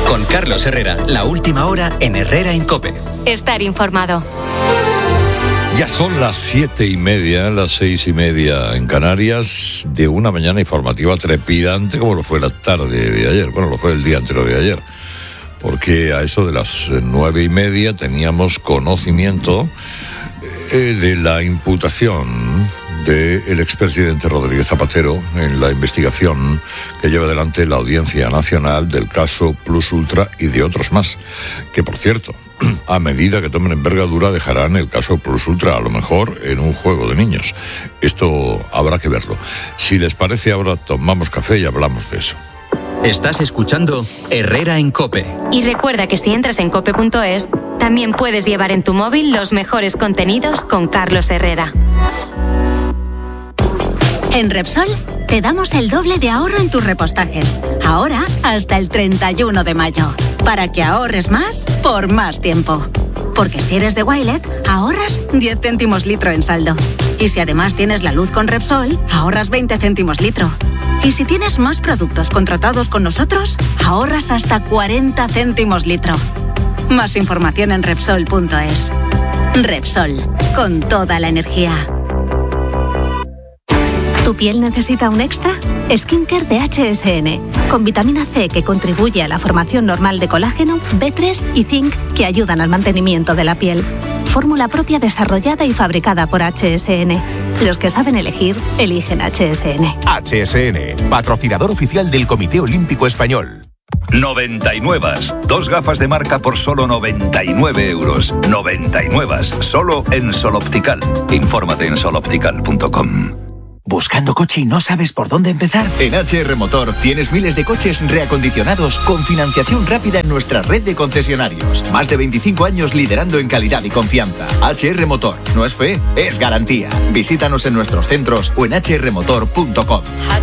Con Carlos Herrera, la última hora en Herrera en COPE. Estar informado. Ya son las 7:30, las 6:30 en Canarias, de una mañana informativa trepidante como lo fue la tarde de ayer. Bueno, lo fue el día anterior de ayer. Porque a eso de las 9:30 teníamos conocimiento de la imputación del expresidente Rodríguez Zapatero en la investigación que lleva adelante la Audiencia Nacional del caso Plus Ultra y de otros más, que por cierto, a medida que tomen envergadura dejarán el caso Plus Ultra a lo mejor en un juego de niños. Esto habrá que verlo. Si les parece, ahora tomamos café y hablamos de eso. Estás escuchando Herrera en COPE. Y recuerda que si entras en cope.es, también puedes llevar en tu móvil los mejores contenidos con Carlos Herrera. En Repsol te damos el doble de ahorro en tus repostajes. Ahora hasta el 31 de mayo. Para que ahorres más por más tiempo. Porque si eres de Wilet, ahorras 10 céntimos litro en saldo. Y si además tienes la luz con Repsol, ahorras 20 céntimos litro. Y si tienes más productos contratados con nosotros, ahorras hasta 40 céntimos litro. Más información en Repsol.es. Repsol, con toda la energía. ¿Tu piel necesita un extra? Skincare de HSN, con vitamina C que contribuye a la formación normal de colágeno, B3 y zinc que ayudan al mantenimiento de la piel. Fórmula propia desarrollada y fabricada por HSN. Los que saben elegir, eligen HSN. HSN, patrocinador oficial del Comité Olímpico Español. 99. 2 gafas de marca por solo 99 euros. 99. Solo en Sol Optical. Infórmate en soloptical.com. ¿Buscando coche y no sabes por dónde empezar? En HR Motor tienes miles de coches reacondicionados con financiación rápida en nuestra red de concesionarios. Más de 25 años liderando en calidad y confianza. HR Motor, no es fe, es garantía. Visítanos en nuestros centros o en hrmotor.com.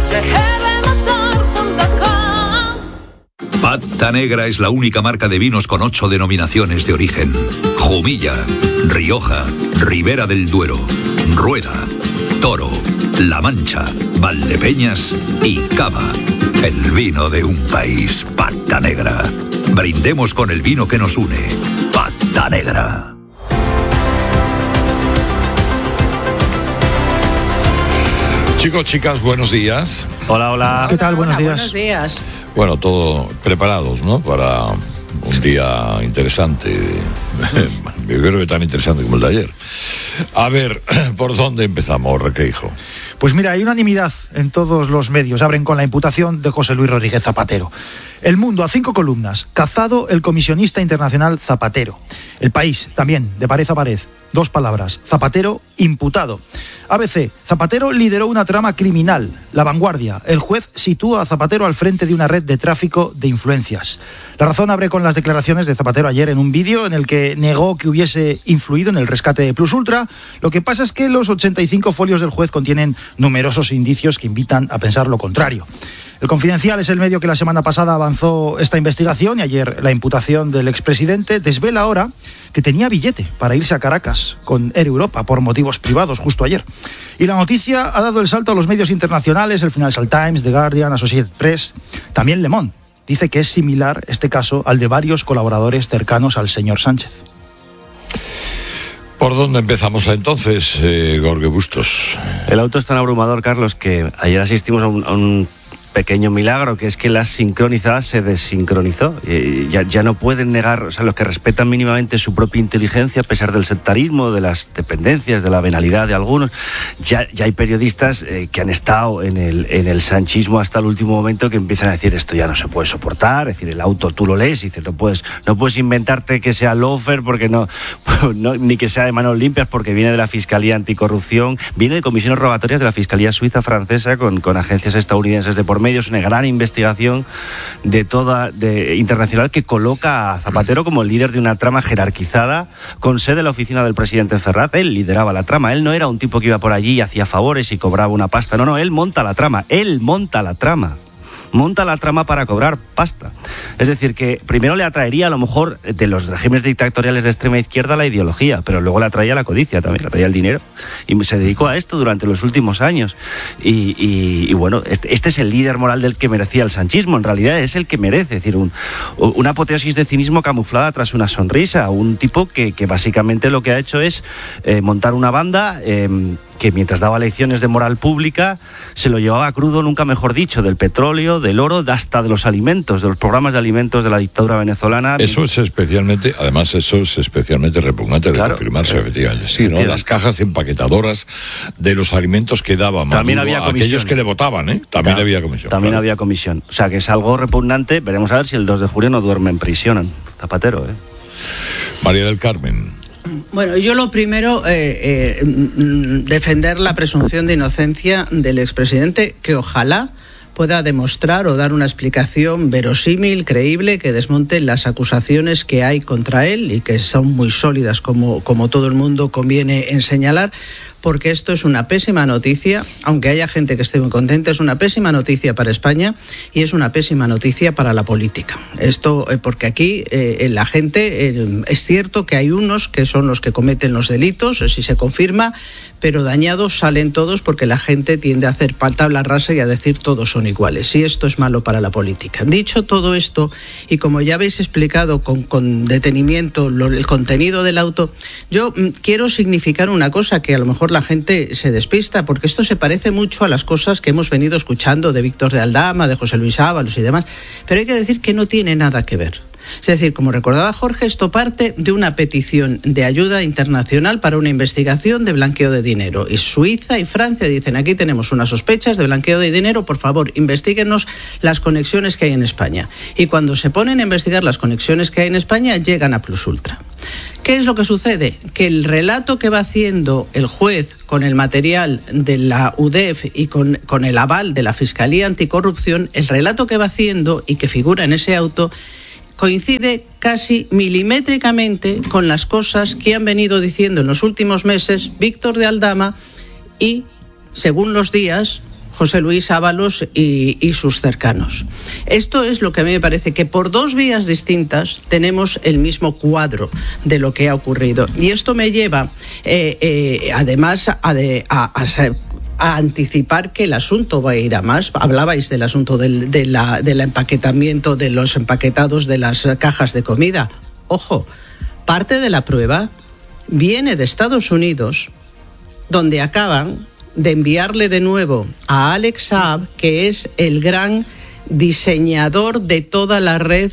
Pata Negra es la única marca de vinos con 8 denominaciones de origen. Jumilla, Rioja, Ribera del Duero, Rueda, Toro, La Mancha, Valdepeñas y Cava. El vino de un país. Pata Negra. Brindemos con el vino que nos une. Pata Negra. Chicos, chicas, buenos días. Hola, hola. ¿Qué tal? Buenos días. Buenos días. Bueno, todo preparados, ¿no? Para un día interesante. Yo creo que tan interesante como el de ayer. A ver, ¿por dónde empezamos, Requeijo? Pues mira, hay unanimidad en todos los medios. Abren con la imputación de José Luis Rodríguez Zapatero. El Mundo, a 5 columnas. Cazado el comisionista internacional Zapatero. El País, también, de pared a pared. 2 palabras. Zapatero, imputado. ABC, Zapatero lideró una trama criminal. La Vanguardia, el juez sitúa a Zapatero al frente de una red de tráfico de influencias. La Razón abre con las declaraciones de Zapatero ayer en un vídeo en el que negó que hubiese influido en el rescate de Plus Ultra. Lo que pasa es que los 85 folios del juez contienen numerosos indicios que invitan a pensar lo contrario. El Confidencial es el medio que la semana pasada avanzó esta investigación y ayer la imputación del expresidente desvela ahora que tenía billete para irse a Caracas con Air Europa por motivos privados justo ayer. Y la noticia ha dado el salto a los medios internacionales, el Financial Times, The Guardian, Associated Press, también Le Monde. Dice que es similar este caso al de varios colaboradores cercanos al señor Sánchez. ¿Por dónde empezamos entonces, Jorge Bustos? El auto es tan abrumador, Carlos, que ayer asistimos a un pequeño milagro, que es que la sincronizada se desincronizó. Ya no pueden negar, o sea, los que respetan mínimamente su propia inteligencia, a pesar del sectarismo, de las dependencias, de la venalidad de algunos. Ya hay periodistas que han estado en el sanchismo hasta el último momento, que empiezan a decir esto ya no se puede soportar. Es decir, el auto tú lo lees y dices no puedes inventarte que sea loafer, porque no, ni que sea de manos limpias, porque viene de la Fiscalía Anticorrupción, viene de comisiones rogatorias de la Fiscalía Suiza francesa con agencias estadounidenses de por medio. Es una gran investigación internacional que coloca a Zapatero como el líder de una trama jerarquizada con sede en la oficina del presidente en Ferraz. Él lideraba la trama. Él no era un tipo que iba por allí y hacía favores y cobraba una pasta. No, él monta la trama. monta la trama para cobrar pasta. Es decir, que primero le atraería a lo mejor de los regímenes dictatoriales de extrema izquierda la ideología, pero luego le atraía la codicia también, le atraía el dinero. Y se dedicó a esto durante los últimos años. Y bueno, este es el líder moral del que merecía el sanchismo. En realidad es el que merece, es decir, una apoteosis de cinismo camuflada tras una sonrisa. Un tipo que básicamente lo que ha hecho es montar una banda que mientras daba lecciones de moral pública se lo llevaba crudo, nunca mejor dicho, del petróleo, del oro, hasta de los alimentos, de los programas de alimentos de la dictadura venezolana. Eso es especialmente repugnante de confirmarse, efectivamente. Sí, ¿no? Las cajas empaquetadoras de los alimentos que daba Maduro a aquellos que le votaban, También había comisión. También había comisión. O sea, que es algo repugnante. Veremos a ver si el 2 de julio no duerme en prisión Zapatero, María del Carmen. Bueno, yo lo primero, defender la presunción de inocencia del expresidente, que ojalá pueda demostrar o dar una explicación verosímil, creíble, que desmonte las acusaciones que hay contra él y que son muy sólidas, como todo el mundo conviene en señalar, porque esto es una pésima noticia, aunque haya gente que esté muy contenta, es una pésima noticia para España y es una pésima noticia para la política. Esto porque aquí la gente, es cierto que hay unos que son los que cometen los delitos, si se confirma, pero dañados salen todos porque la gente tiende a hacer tabla rasa y a decir todos son iguales, y esto es malo para la política. Dicho todo esto, y como ya habéis explicado con detenimiento el contenido del auto, yo quiero significar una cosa que a lo mejor la gente se despista, porque esto se parece mucho a las cosas que hemos venido escuchando de Víctor de Aldama, de José Luis Ábalos y demás, pero hay que decir que no tiene nada que ver. Es decir, como recordaba Jorge, esto parte de una petición de ayuda internacional para una investigación de blanqueo de dinero. Y Suiza y Francia dicen, aquí tenemos unas sospechas de blanqueo de dinero, por favor, investíguenos las conexiones que hay en España. Y cuando se ponen a investigar las conexiones que hay en España, llegan a Plus Ultra. ¿Qué es lo que sucede? Que el relato que va haciendo el juez con el material de la UDEF y con el aval de la Fiscalía Anticorrupción, el relato que va haciendo y que figura en ese auto, coincide casi milimétricamente con las cosas que han venido diciendo en los últimos meses Víctor de Aldama y, según los días, José Luis Ábalos y sus cercanos. Esto es lo que a mí me parece, que por dos vías distintas tenemos el mismo cuadro de lo que ha ocurrido. Y esto me lleva, además, a anticipar que el asunto va a ir a más. Hablabais del asunto del empaquetamiento de los empaquetados de las cajas de comida. Ojo, parte de la prueba viene de Estados Unidos, donde acaban de enviarle de nuevo a Alex Saab, que es el gran diseñador de toda la red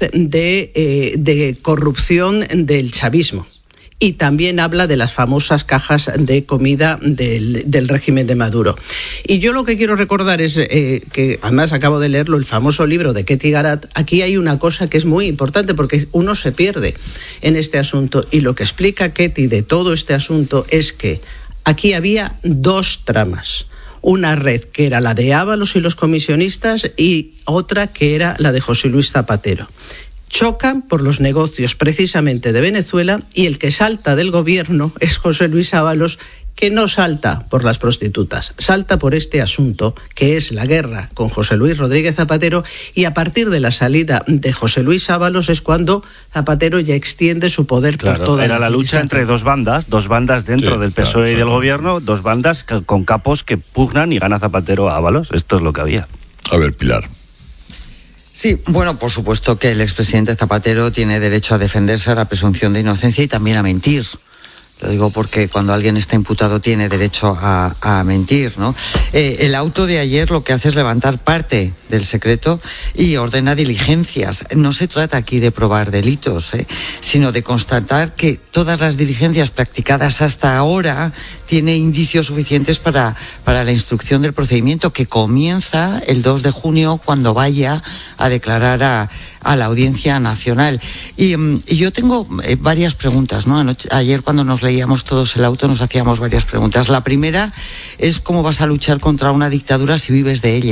de corrupción del chavismo. Y también habla de las famosas cajas de comida del régimen de Maduro. Y yo lo que quiero recordar es que, además acabo de leerlo, el famoso libro de Ketty Garat. Aquí hay una cosa que es muy importante porque uno se pierde en este asunto. Y lo que explica Ketty de todo este asunto es que aquí había dos tramas. Una red que era la de Ábalos y los comisionistas y otra que era la de José Luis Zapatero. Chocan por los negocios precisamente de Venezuela y el que salta del gobierno es José Luis Ábalos, que no salta por las prostitutas, salta por este asunto que es la guerra con José Luis Rodríguez Zapatero, y a partir de la salida de José Luis Ábalos es cuando Zapatero ya extiende su poder por toda la lucha entre dos bandas dentro del PSOE y del gobierno, dos bandas con capos que pugnan y gana Zapatero a Ábalos. Esto es lo que había. A ver, Pilar. Sí, bueno, por supuesto que el expresidente Zapatero tiene derecho a defenderse a la presunción de inocencia y también a mentir. Lo digo porque cuando alguien está imputado tiene derecho a mentir, ¿no? El auto de ayer lo que hace es levantar parte del secreto y ordena diligencias. No se trata aquí de probar delitos, sino de constatar que todas las diligencias practicadas hasta ahora tiene indicios suficientes para la instrucción del procedimiento, que comienza el 2 de junio cuando vaya a declarar a la Audiencia Nacional. Y yo tengo varias preguntas, ¿no? Ayer cuando nos leíamos todos el auto nos hacíamos varias preguntas. La primera es cómo vas a luchar contra una dictadura si vives de ella.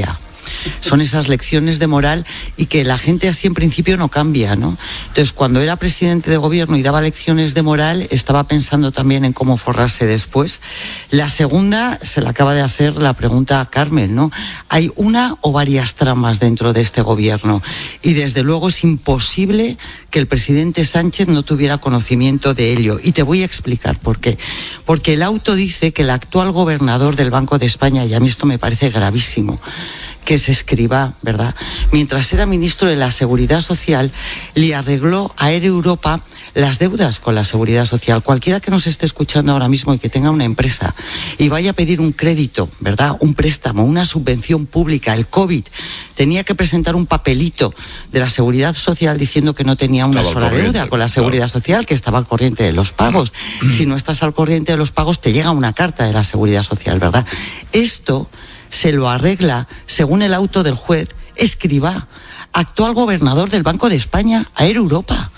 Son esas lecciones de moral y que la gente así en principio no cambia, ¿no? Entonces, cuando era presidente de gobierno y daba lecciones de moral, estaba pensando también en cómo forrarse después. La segunda se la acaba de hacer la pregunta a Carmen, ¿no? Hay una o varias tramas dentro de este gobierno y desde luego es imposible que el presidente Sánchez no tuviera conocimiento de ello. Y te voy a explicar por qué. Porque el auto dice que el actual gobernador del Banco de España, y a mí esto me parece gravísimo, que es Escrivá, ¿verdad?, mientras era ministro de la Seguridad Social, le arregló a Air Europa las deudas con la Seguridad Social. Cualquiera que nos esté escuchando ahora mismo y que tenga una empresa y vaya a pedir un crédito, ¿verdad?, un préstamo, una subvención pública, el COVID, tenía que presentar un papelito de la Seguridad Social diciendo que no tenía una sola deuda con la Seguridad Social, que estaba al corriente de los pagos. Si no estás al corriente de los pagos, te llega una carta de la Seguridad Social, ¿verdad? Esto se lo arregla, según el auto del juez, Escrivá, actual gobernador del Banco de España, a Air Europa.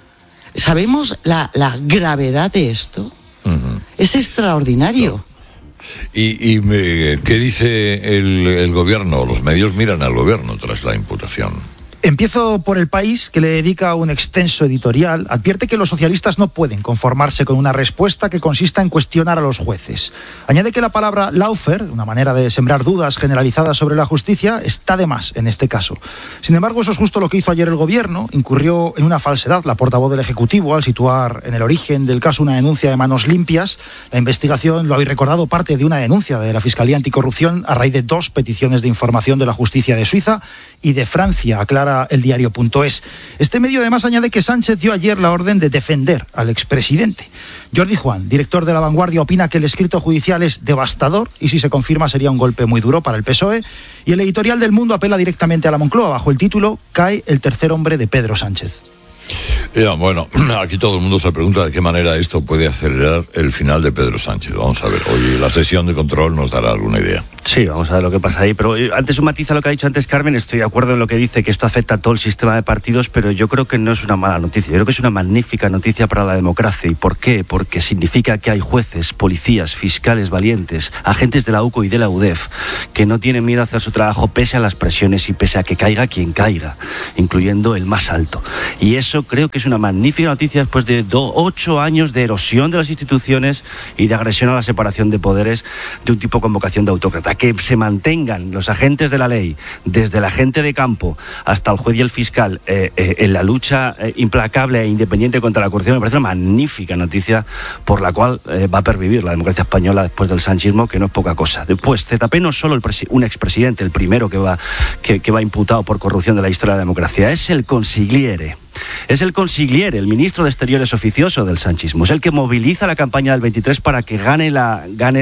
¿Sabemos la gravedad de esto? Uh-huh. Es extraordinario. ¿Y qué dice el gobierno? Los medios miran al gobierno tras la imputación. Empiezo por El País, que le dedica un extenso editorial. Advierte que los socialistas no pueden conformarse con una respuesta que consista en cuestionar a los jueces. Añade que la palabra lawfare, una manera de sembrar dudas generalizadas sobre la justicia, está de más en este caso. Sin embargo, eso es justo lo que hizo ayer el gobierno. Incurrió en una falsedad la portavoz del Ejecutivo al situar en el origen del caso una denuncia de manos limpias. La investigación, lo habéis recordado, parte de una denuncia de la Fiscalía Anticorrupción a raíz de 2 peticiones de información de la justicia de Suiza y de Francia, aclara el diario.es. Este medio además añade que Sánchez dio ayer la orden de defender al expresidente. Jordi Juan, director de La Vanguardia, opina que el escrito judicial es devastador y si se confirma sería un golpe muy duro para el PSOE. Y el editorial del Mundo apela directamente a la Moncloa bajo el título "Cae el tercer hombre de Pedro Sánchez". Bueno, aquí todo el mundo se pregunta de qué manera esto puede acelerar el final de Pedro Sánchez. Vamos a ver, hoy la sesión de control nos dará alguna idea. Sí, vamos a ver lo que pasa ahí, pero antes un matiz a lo que ha dicho antes Carmen. Estoy de acuerdo en lo que dice, que esto afecta a todo el sistema de partidos, pero yo creo que no es una mala noticia, yo creo que es una magnífica noticia para la democracia. ¿Y por qué? Porque significa que hay jueces, policías, fiscales valientes, agentes de la UCO y de la UDEF, que no tienen miedo a hacer su trabajo pese a las presiones y pese a que caiga quien caiga, incluyendo el más alto. Y eso creo que es una magnífica noticia después de 8 años de erosión de las instituciones y de agresión a la separación de poderes de un tipo con vocación de autócrata. Que se mantengan los agentes de la ley, desde el agente de campo hasta el juez y el fiscal, en la lucha implacable e independiente contra la corrupción, me parece una magnífica noticia por la cual va a pervivir la democracia española después del sanchismo, que no es poca cosa. Después, ZP no es solo un expresidente, el primero que va imputado por corrupción de la historia de la democracia, es el consigliere. Es el consigliere, el ministro de Exteriores oficioso del sanchismo. Es el que moviliza la campaña del 23 para que gana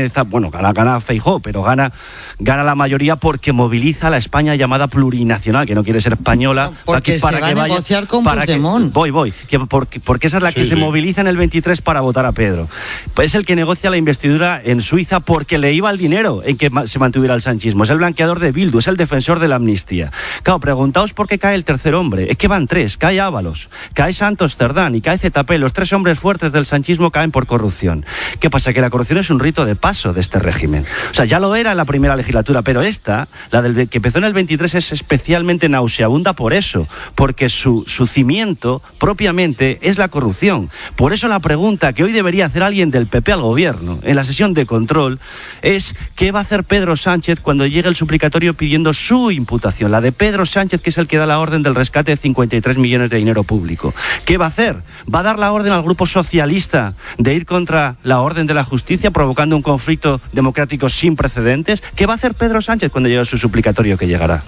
Feijóo, pero gana la mayoría porque moviliza a la España llamada plurinacional, que no quiere ser española. Porque para se va a negociar con Puigdemont. Porque esa es la que se moviliza en el 23 para votar a Pedro. Pues es el que negocia la investidura en Suiza porque le iba el dinero en que se mantuviera el sanchismo. Es el blanqueador de Bildu, es el defensor de la amnistía. Claro, preguntaos por qué cae el tercer hombre. Es que van 3, cae Ábalos, cae Santos Cerdán y cae ZP. Los 3 hombres fuertes del sanchismo caen por corrupción. ¿Qué pasa? Que la corrupción es un rito de paso de este régimen. O sea, ya lo era en la primera legislatura, pero esta, la del que empezó en el 23, es especialmente nauseabunda por eso, porque su cimiento propiamente es la corrupción. Por eso la pregunta que hoy debería hacer alguien del PP al gobierno en la sesión de control es ¿qué va a hacer Pedro Sánchez cuando llegue el suplicatorio pidiendo su imputación? La de Pedro Sánchez, que es el que da la orden del rescate de 53 millones de dinero público. ¿Qué va a hacer? ¿Va a dar la orden al grupo socialista de ir contra la orden de la justicia, provocando un conflicto democrático sin precedentes? ¿Qué va a hacer Pedro Sánchez cuando llegue su suplicatorio, que llegará?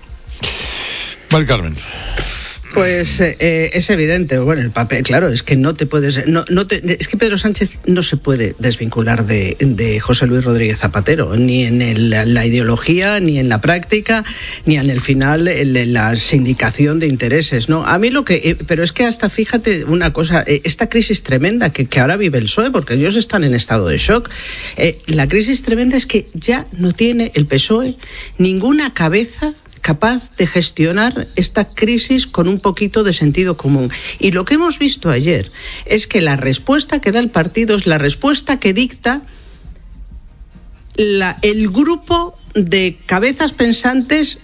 Vale, Carmen. Pues es evidente, bueno, el papel, claro, es que no te puedes, es que Pedro Sánchez no se puede desvincular de José Luis Rodríguez Zapatero, ni en la ideología, ni en la práctica, ni en el final, en la sindicación de intereses, ¿no? A mí pero es que hasta, fíjate una cosa, esta crisis tremenda que ahora vive el PSOE, porque ellos están en estado de shock, la crisis tremenda es que ya no tiene el PSOE ninguna cabeza capaz de gestionar esta crisis con un poquito de sentido común. Y lo que hemos visto ayer es que la respuesta que da el partido es la respuesta que dicta el grupo de cabezas pensantes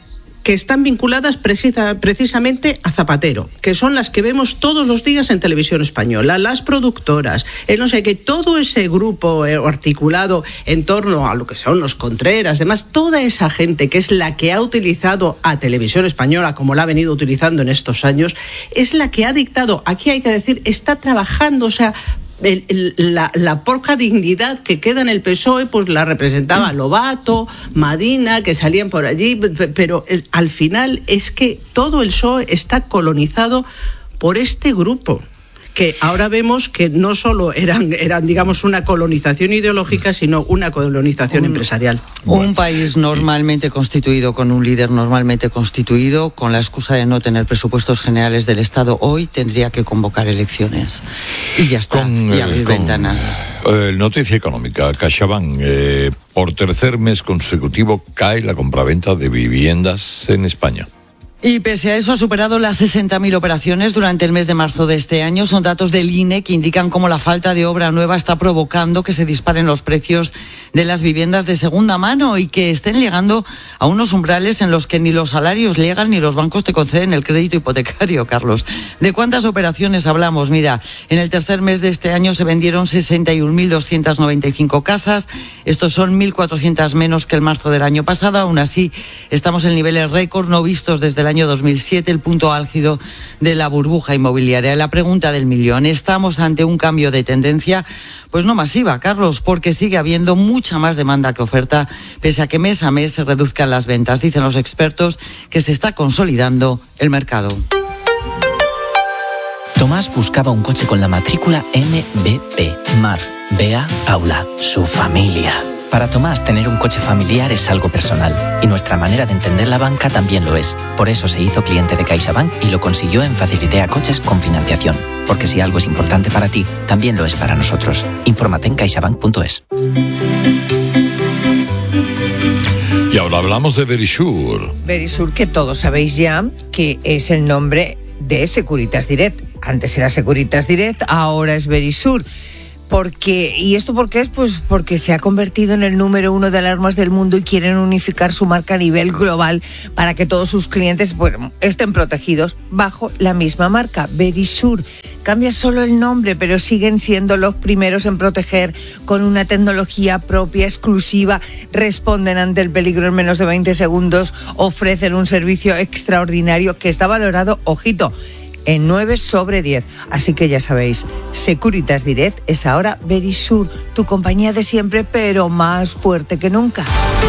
que están vinculadas precisamente a Zapatero, que son las que vemos todos los días en Televisión Española, las productoras, no sé qué, todo ese grupo articulado en torno a lo que son los Contreras, además, toda esa gente que es la que ha utilizado a Televisión Española como la ha venido utilizando en estos años, es la que ha dictado, aquí hay que decir, está trabajando, o sea, la poca dignidad que queda en el PSOE, pues la representaba Lobato, Madina, que salían por allí, pero al final es que todo el PSOE está colonizado por este grupo, que ahora vemos que no solo eran digamos, una colonización ideológica, sino una colonización empresarial. Un país normalmente constituido, con un líder normalmente constituido, con la excusa de no tener presupuestos generales del Estado, hoy tendría que convocar elecciones. Y ya está, y abrir ventanas. Noticia económica. CaixaBank, por tercer mes consecutivo cae la compraventa de viviendas en España. Y pese a eso ha superado las 60.000 operaciones durante el mes de marzo de este año. Son datos del INE que indican cómo la falta de obra nueva está provocando que se disparen los precios de las viviendas de segunda mano y que estén llegando a unos umbrales en los que ni los salarios llegan ni los bancos te conceden el crédito hipotecario, Carlos. ¿De cuántas operaciones hablamos? Mira, en el tercer mes de este año se vendieron 61.295 casas. Estos son 1.400 menos que el marzo del año pasado. Aún así, estamos en niveles récord no vistos desde el año 2007, el punto álgido de la burbuja inmobiliaria. La pregunta del millón, ¿estamos ante un cambio de tendencia? Pues no masiva, Carlos, porque sigue habiendo mucha más demanda que oferta, pese a que mes a mes se reduzcan las ventas. Dicen los expertos que se está consolidando el mercado. Tomás buscaba un coche con la matrícula MBP. Mar, Bea, Paula, su familia. Para Tomás, tener un coche familiar es algo personal, y nuestra manera de entender la banca también lo es. Por eso se hizo cliente de CaixaBank y lo consiguió en Facilitea Coches con financiación. Porque si algo es importante para ti, también lo es para nosotros. Infórmate en caixabank.es. Y ahora hablamos de Verisur. Verisur, que todos sabéis ya que es el nombre de Securitas Direct. Antes era Securitas Direct, ahora es Verisur. ¿Y esto por qué es? Pues porque se ha convertido en el número 1 de alarmas del mundo y quieren unificar su marca a nivel global para que todos sus clientes estén protegidos bajo la misma marca, Verisur. Cambia solo el nombre, pero siguen siendo los primeros en proteger con una tecnología propia, exclusiva, responden ante el peligro en menos de 20 segundos, ofrecen un servicio extraordinario que está valorado, ojito, en 9 sobre 10. Así que ya sabéis, Securitas Direct es ahora Verisur, tu compañía de siempre, pero más fuerte que nunca.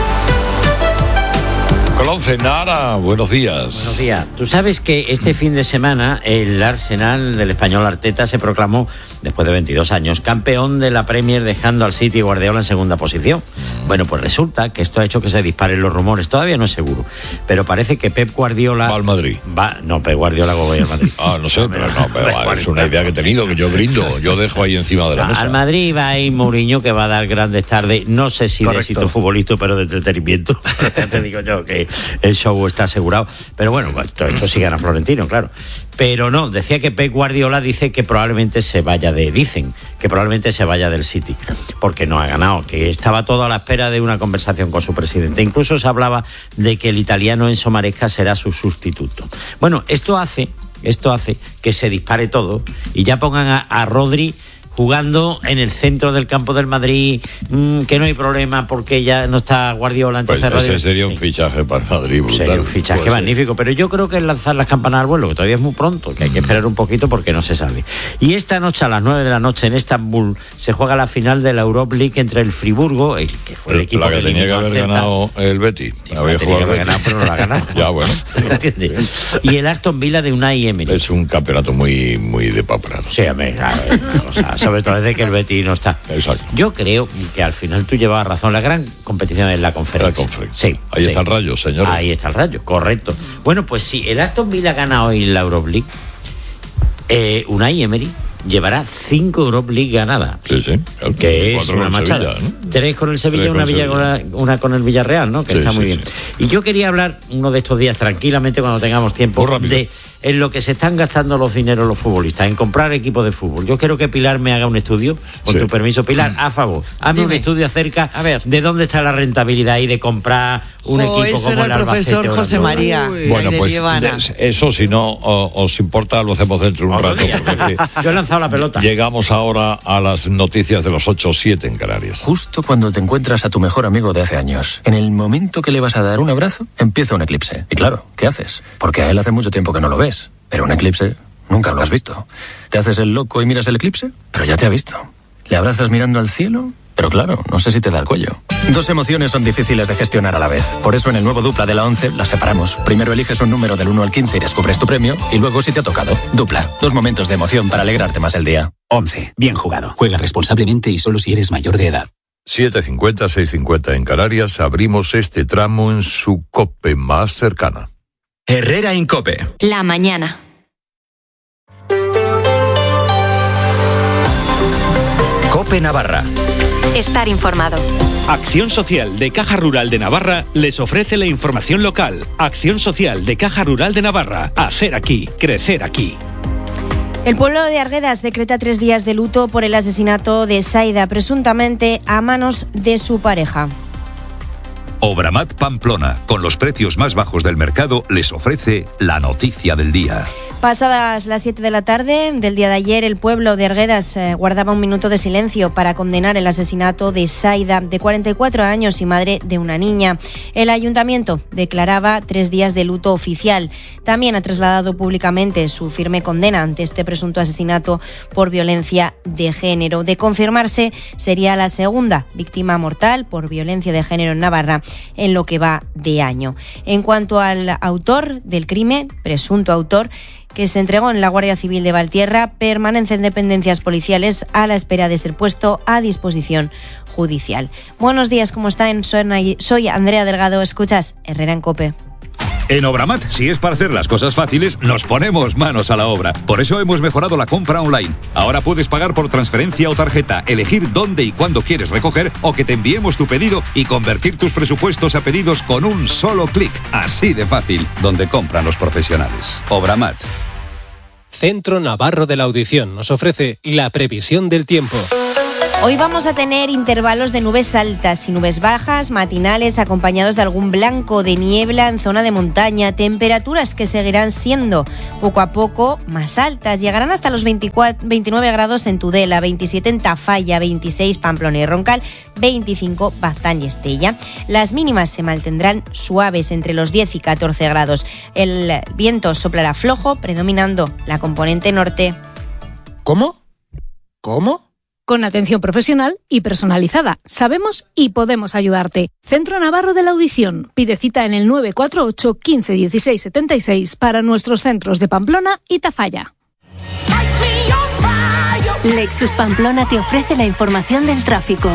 Colón Nara, buenos días. Buenos días. Tú sabes que este fin de semana el Arsenal del español Arteta se proclamó, después de 22 años, campeón de la Premier, dejando al City y Guardiola en segunda posición. Bueno, pues resulta que esto ha hecho que se disparen los rumores. Todavía no es seguro, pero parece que Pep Guardiola... Va al Madrid. Pep Guardiola va al Madrid. No sé, pero es una idea que he tenido, que yo brindo, yo dejo ahí encima de la mesa. Al Madrid va a ir Mourinho, que va a dar grandes tardes, no sé si de éxito futbolístico, pero de entretenimiento. Te digo yo que el show está asegurado. Pero bueno, esto sí gana Florentino, claro. Pero no, decía que Pep Guardiola dice que probablemente se vaya del City, porque no ha ganado, que estaba todo a la espera de una conversación con su presidente. Incluso se hablaba de que el italiano Enzo Maresca será su sustituto. Bueno, esto hace que se dispare todo y ya pongan a Rodri jugando en el centro del campo del Madrid, que no hay problema porque ya no está Guardiola. Entonces pues ese sería un fichaje para Madrid brutal. Sería un fichaje magnífico, pero yo creo que es lanzar las campanas al vuelo, que todavía es muy pronto, que hay que esperar un poquito porque no se sabe. Y esta noche a las 9 de la noche en Estambul se juega la final de la Europa League entre el Friburgo, que fue el equipo que tenía que haber ganado el Betis. Tenía que haber ganado, pero no lo ha ganado. Ya, bueno. Y el Aston Villa de Unai Emery. Es un campeonato muy, muy depauperado. Sí, sobre todo desde que el Betis no está. Exacto. Yo creo que al final tú llevabas razón. La gran competición es la Conference. Sí. Ahí está el Rayo, señor. Ahí está el Rayo, correcto. Bueno, pues si el Aston Villa gana hoy la Europa League, Unai Emery llevará 5 Europa League ganadas. Sí. Que es una machada. Sevilla, ¿no? 3 con el Sevilla, una con el Villarreal, ¿no? Que está muy bien. Y yo quería hablar uno de estos días, tranquilamente, cuando tengamos tiempo, en lo que se están gastando los dineros los futbolistas, en comprar equipos de fútbol. Yo quiero que Pilar me haga un estudio, con tu permiso, Pilar, a favor. Hazme un estudio acerca de dónde está la rentabilidad y de comprar un equipo como el Albacete. Profesor José María. Bueno, pues eso, si no os importa, lo hacemos dentro de un rato. Porque yo he lanzado la pelota. Llegamos ahora a las noticias de los 8-7 en Canarias. Justo cuando te encuentras a tu mejor amigo de hace años, en el momento que le vas a dar un abrazo, empieza un eclipse. Y claro, ¿qué haces? Porque a él hace mucho tiempo que no lo ves. Pero un eclipse nunca lo has visto. Te haces el loco y miras el eclipse, pero ya te ha visto. Le abrazas mirando al cielo, pero claro, no sé si te da el cuello. Dos emociones son difíciles de gestionar a la vez. Por eso en el nuevo Dupla de la 11 las separamos. Primero eliges un número del 1 al 15 y descubres tu premio, y luego si te ha tocado. Dupla, 2 momentos de emoción para alegrarte más el día. 11. Bien jugado. Juega responsablemente y solo si eres mayor de edad. 7:50, 6:50 en Canarias. Abrimos este tramo en su COPE más cercana. Herrera en COPE. La mañana. COPE Navarra. Estar informado. Acción Social de Caja Rural de Navarra les ofrece la información local. Acción Social de Caja Rural de Navarra. Hacer aquí, crecer aquí. El pueblo de Arguedas decreta 3 días de luto por el asesinato de Saida, presuntamente a manos de su pareja. Obramat Pamplona, con los precios más bajos del mercado, les ofrece la noticia del día. Pasadas las 7 de la tarde del día de ayer, el pueblo de Arguedas guardaba un minuto de silencio para condenar el asesinato de Saida, de 44 años y madre de una niña. El ayuntamiento declaraba 3 días de luto oficial. También ha trasladado públicamente su firme condena ante este presunto asesinato por violencia de género. De confirmarse, sería la segunda víctima mortal por violencia de género en Navarra en lo que va de año. En cuanto al autor del crimen, presunto autor, que se entregó en la Guardia Civil de Valtierra, permanece en dependencias policiales a la espera de ser puesto a disposición judicial. Buenos días, ¿cómo están? Soy Andrea Delgado, escuchas Herrera en COPE. En Obramat, si es para hacer las cosas fáciles, nos ponemos manos a la obra. Por eso hemos mejorado la compra online. Ahora puedes pagar por transferencia o tarjeta, elegir dónde y cuándo quieres recoger o que te enviemos tu pedido y convertir tus presupuestos a pedidos con un solo clic. Así de fácil, donde compran los profesionales. Obramat. Centro Navarro de la Audición nos ofrece la previsión del tiempo. Hoy vamos a tener intervalos de nubes altas y nubes bajas, matinales, acompañados de algún blanco de niebla en zona de montaña. Temperaturas que seguirán siendo poco a poco más altas. Llegarán hasta los 29 grados en Tudela, 27 en Tafalla, 26 Pamplona y Roncal, 25 Baztán y Estella. Las mínimas se mantendrán suaves entre los 10 y 14 grados. El viento soplará flojo, predominando la componente norte. ¿Cómo? Con atención profesional y personalizada. Sabemos y podemos ayudarte. Centro Navarro de la Audición. Pide cita en el 948 15 16 76 para nuestros centros de Pamplona y Tafalla. Lexus Pamplona te ofrece la información del tráfico.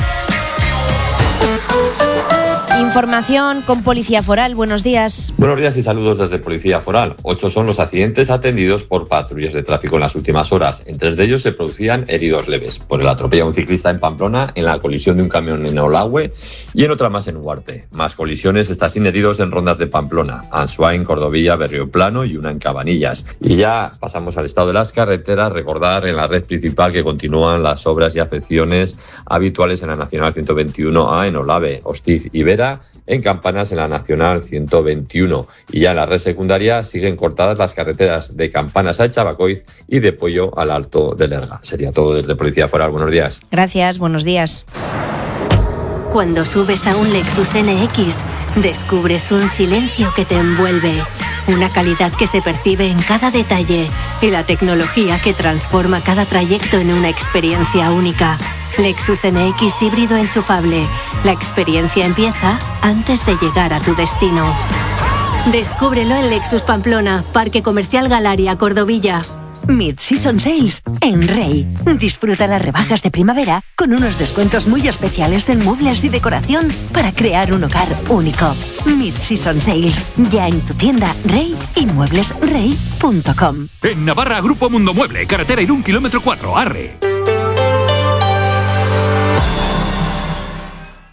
Información con Policía Foral. Buenos días. Buenos días y saludos desde Policía Foral. 8 son los accidentes atendidos por patrullas de tráfico en las últimas horas. En 3 de ellos se producían heridos leves. Por el atropello a un ciclista en Pamplona, en la colisión de un camión en Olagüe y en otra más en Huarte. Más colisiones están sin heridos en rondas de Pamplona, Ansoain, Cordovilla, Berrioplano y una en Cabanillas. Y ya pasamos al estado de las carreteras. Recordar en la red principal que continúan las obras y afecciones habituales en la Nacional 121A en Olave, Hostiz y Vera, en Campanas en la Nacional 121. Y ya en la red secundaria siguen cortadas las carreteras de Campanas a Echabacoiz y de Pollo al Alto del Erga. Sería todo desde Policía Foral. Buenos días. Gracias, buenos días. Cuando subes a un Lexus NX, descubres un silencio que te envuelve, una calidad que se percibe en cada detalle y la tecnología que transforma cada trayecto en una experiencia única. Lexus NX híbrido enchufable. La experiencia empieza antes de llegar a tu destino. Descúbrelo en Lexus Pamplona, Parque Comercial Galaria, Cordovilla. Mid-Season Sales en Rey. Disfruta las rebajas de primavera con unos descuentos muy especiales en muebles y decoración para crear un hogar único. Mid-Season Sales, ya en tu tienda Rey y mueblesrey.com. En Navarra, Grupo Mundo Mueble, carretera Irún, kilómetro 4, Arre.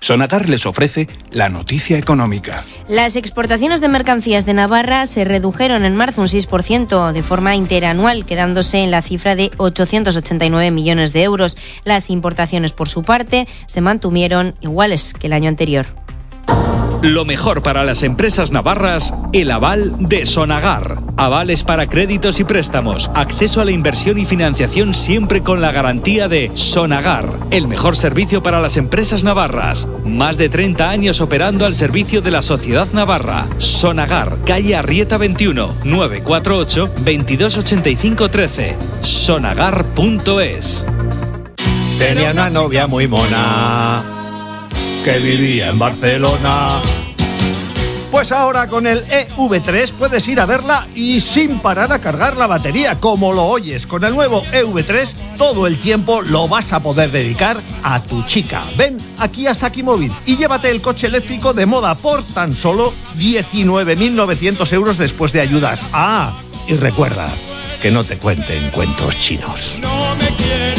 Sonagar les ofrece la noticia económica. Las exportaciones de mercancías de Navarra se redujeron en marzo un 6% de forma interanual, quedándose en la cifra de 889 millones de euros. Las importaciones, por su parte, se mantuvieron iguales que el año anterior. Lo mejor para las empresas navarras, el aval de Sonagar. Avales para créditos y préstamos, acceso a la inversión y financiación siempre con la garantía de Sonagar. El mejor servicio para las empresas navarras. Más de 30 años operando al servicio de la sociedad navarra. Sonagar, calle Arrieta 21, 948 2285 13. Sonagar.es. Tenía una novia muy mona que vivía en Barcelona. Pues ahora con el EV3 puedes ir a verla y sin parar a cargar la batería, como lo oyes. Con el nuevo EV3 todo el tiempo lo vas a poder dedicar a tu chica. Ven aquí a Saki Móvil y llévate el coche eléctrico de moda por tan solo 19.900 euros después de ayudas. Ah, y recuerda, que no te cuenten cuentos chinos. No me quieres.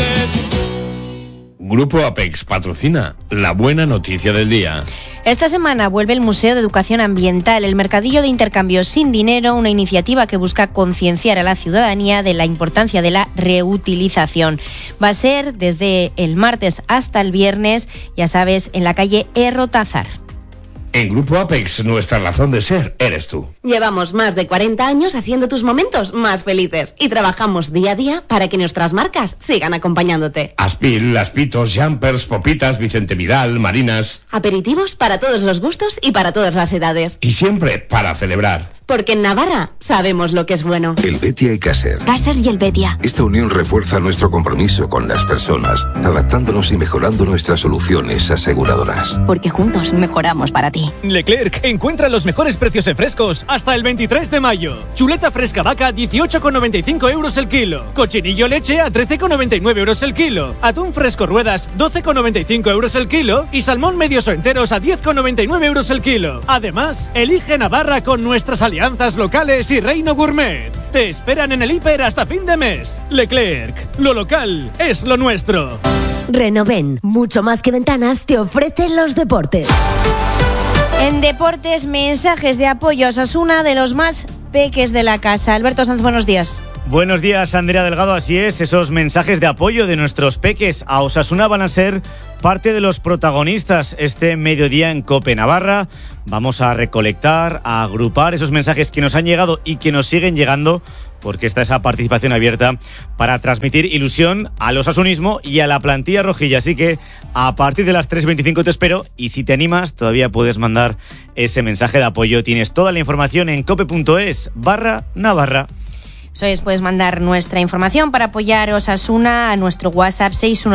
Grupo Apex patrocina la buena noticia del día. Esta semana vuelve el Museo de Educación Ambiental, el mercadillo de intercambio sin dinero, una iniciativa que busca concienciar a la ciudadanía de la importancia de la reutilización. Va a ser desde el martes hasta el viernes, ya sabes, en la calle Errotázar. En Grupo Apex, nuestra razón de ser eres tú. Llevamos más de 40 años haciendo tus momentos más felices y trabajamos día a día para que nuestras marcas sigan acompañándote. Aspil, Laspitos, Jumpers, Popitas, Vicente Vidal, Marinas. Aperitivos para todos los gustos y para todas las edades. Y siempre para celebrar. Porque en Navarra sabemos lo que es bueno. Helvetia y Caser. Caser y Helvetia. Esta unión refuerza nuestro compromiso con las personas, adaptándonos y mejorando nuestras soluciones aseguradoras. Porque juntos mejoramos para ti. Leclerc encuentra los mejores precios en frescos hasta el 23 de mayo. Chuleta fresca vaca, 18,95 euros el kilo. Cochinillo leche a 13,99 euros el kilo. Atún fresco ruedas, 12,95 euros el kilo. Y salmón medios o enteros a 10,99 euros el kilo. Además, elige Navarra con nuestras alianzas locales y Reino Gourmet. Te esperan en el hiper hasta fin de mes. Leclerc, lo local es lo nuestro. Renoven, mucho más que ventanas, te ofrecen los deportes. En deportes, mensajes de apoyo a Osasuna de los más peques de la casa. Alberto Sanz, buenos días. Buenos días, Andrea Delgado. Así es, esos mensajes de apoyo de nuestros peques a Osasuna van a ser parte de los protagonistas este mediodía en COPE Navarra. Vamos a recolectar, a agrupar esos mensajes que nos han llegado y que nos siguen llegando, porque está esa participación abierta para transmitir ilusión al osasunismo y a la plantilla rojilla. Así que a partir de las 3:25 te espero, y si te animas todavía puedes mandar ese mensaje de apoyo. Tienes toda la información en cope.es/Navarra. Eso es, puedes mandar nuestra información para apoyar Osasuna a nuestro WhatsApp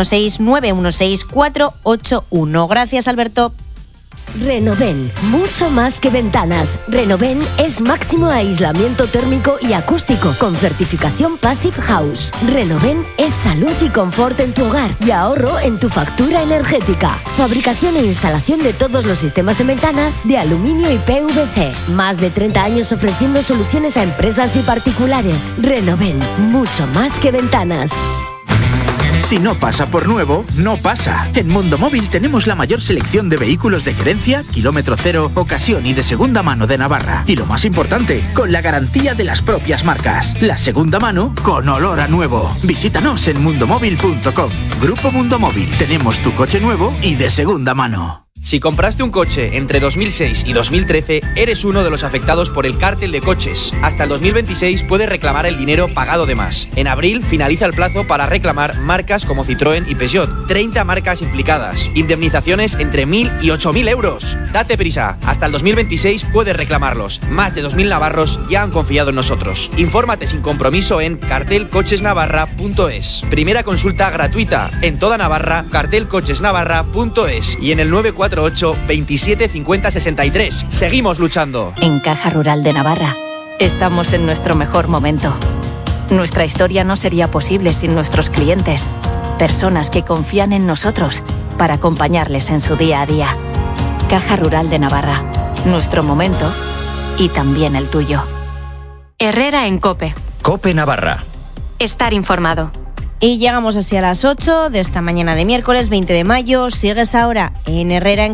616-916-481. Gracias, Alberto. Renoven, mucho más que ventanas. Renoven es máximo aislamiento térmico y acústico con certificación Passive House. Renoven es salud y confort en tu hogar y ahorro en tu factura energética. Fabricación e instalación de todos los sistemas en ventanas de aluminio y PVC. Más de 30 años ofreciendo soluciones a empresas y particulares. Renoven, mucho más que ventanas. Si no pasa por nuevo, no pasa. En Mundo Móvil tenemos la mayor selección de vehículos de gerencia, kilómetro cero, ocasión y de segunda mano de Navarra. Y lo más importante, con la garantía de las propias marcas. La segunda mano con olor a nuevo. Visítanos en mundomóvil.com. Grupo Mundo Móvil. Tenemos tu coche nuevo y de segunda mano. Si compraste un coche entre 2006 y 2013, eres uno de los afectados por el cártel de coches. Hasta el 2026 puedes reclamar el dinero pagado de más. En abril finaliza el plazo para reclamar marcas como Citroën y Peugeot. 30 marcas implicadas. Indemnizaciones entre 1.000 y 8.000 euros. Date prisa. Hasta el 2026 puedes reclamarlos. Más de 2.000 navarros ya han confiado en nosotros. Infórmate sin compromiso en cartelcochesnavarra.es. Primera consulta gratuita. En toda Navarra, cartelcochesnavarra.es. Y en el 948 27 50 63. Seguimos luchando. En Caja Rural de Navarra estamos en nuestro mejor momento. Nuestra historia no sería posible sin nuestros clientes, personas que confían en nosotros para acompañarles en su día a día. Caja Rural de Navarra, nuestro momento y también el tuyo. Herrera en COPE. COPE Navarra. Estar informado. Y llegamos así a las 8 de esta mañana de miércoles 20 de mayo. Sigues ahora en Herrera en